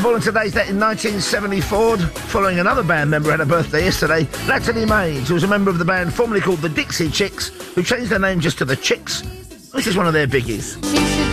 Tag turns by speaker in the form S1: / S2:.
S1: on today's date in 1974, following another band member had a birthday yesterday, Natalie Maines, who was a member of the band formerly called the Dixie Chicks, who changed their name just to the Chicks. This is one of their biggies.